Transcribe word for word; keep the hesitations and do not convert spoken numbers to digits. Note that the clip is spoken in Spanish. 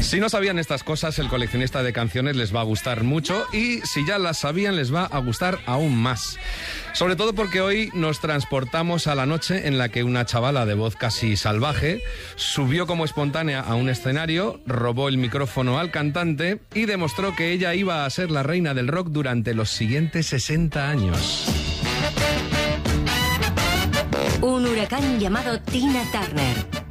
Si no sabían estas cosas, el coleccionista de canciones les va a gustar mucho y si ya las sabían, les va a gustar aún más. Sobre todo porque hoy nos transportamos a la noche en la que una chavala de voz casi salvaje subió como espontánea a un escenario, robó el micrófono al cantante y demostró que ella iba a ser la reina del rock durante los siguientes sesenta años. Un huracán llamado Tina Turner.